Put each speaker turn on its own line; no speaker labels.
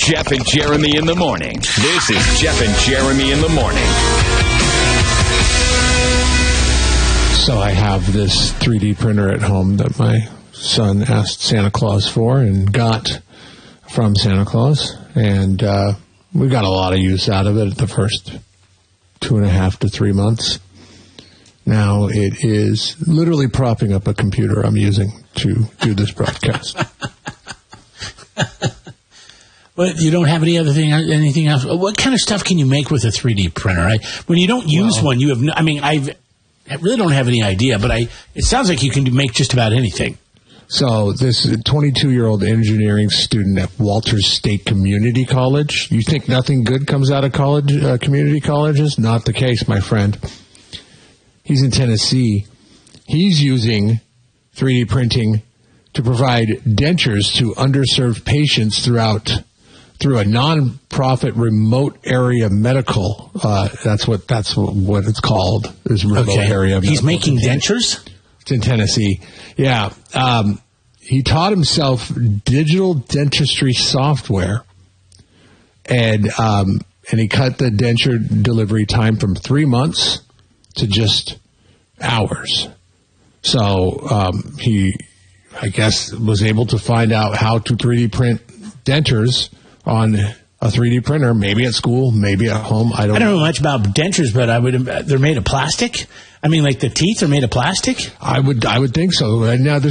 Jeff and Jeremy in the morning. This is Jeff and Jeremy in the morning.
So I have this 3D printer at home that my son asked Santa Claus for and got from Santa Claus. And we got a lot of use out of it the first 2.5 to 3 months. Now it is literally propping up a computer I'm using to do this broadcast.
But you don't have anything else? What kind of stuff can you make with a 3D printer? When you don't use one, you have I really don't have any idea, but it sounds like you can make just about anything.
So this 22-year-old engineering student at Walters State Community College. You think nothing good comes out of college, community colleges? Not the case, my friend. He's in Tennessee. He's using 3D printing to provide dentures to underserved patients through a non-profit remote area medical. That's what it's called. Is remote area.
He's making dentures?
It's in Tennessee. Yeah. He taught himself digital dentistry software, and he cut the denture delivery time from 3 months to just hours. So he, I guess, was able to find out how to 3D print dentures on a 3D printer, maybe at school, maybe at home. I don't know
much about dentures, but they're made of plastic? I mean, like the teeth are made of plastic?
I would think so. And now